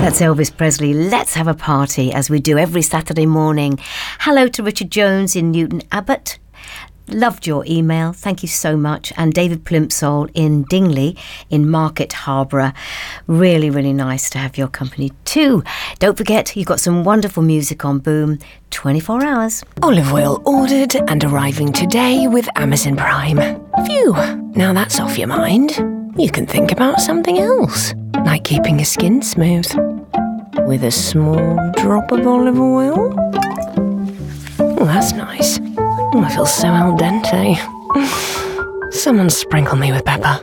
That's Elvis Presley. Let's have a party, as we do every Saturday morning. Hello to Richard Jones in Newton Abbot. Loved your email. Thank you so much. And David Plimsoll in Dingley in Market Harborough. Really, really nice to have your company too. Don't forget, you've got some wonderful music on Boom 24 hours. Olive oil ordered and arriving today with Amazon Prime. Phew, now that's off your mind. You can think about something else, like keeping your skin smooth with a small drop of olive oil. Oh, that's nice. Oh, I feel so al dente. Someone sprinkle me with pepper.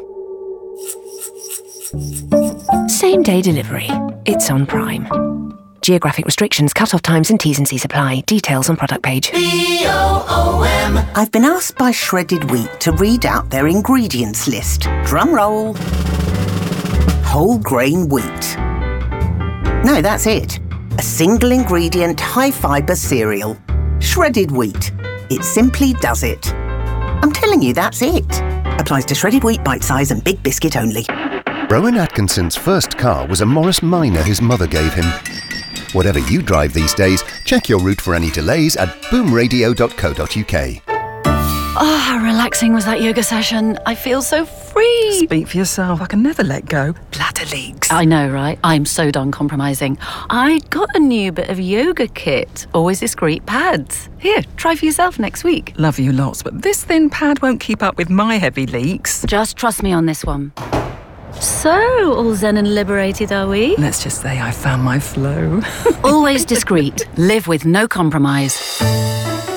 Same day delivery. It's on Prime. Geographic restrictions, cut-off times and T's and C's apply. Details on product page. B-O-O-M. I've been asked by Shredded Wheat to read out their ingredients list. Drum roll. Whole grain wheat. No, that's it. A single ingredient, high fibre cereal. Shredded wheat. It simply does it. I'm telling you, that's it. Applies to shredded wheat, bite size and big biscuit only. Rowan Atkinson's first car was a Morris Minor his mother gave him. Whatever you drive these days, check your route for any delays at boomradio.co.uk. Oh, how relaxing was that yoga session. I feel so free. Speak for yourself. I can never let go. Bladder leaks. I know, right? I'm so done compromising. I got a new bit of yoga kit. Always discreet pads. Here, try for yourself next week. Love you lots, but this thin pad won't keep up with my heavy leaks. Just trust me on this one. So, all zen and liberated, are we? Let's just say I found my flow. Always discreet. Live with no compromise.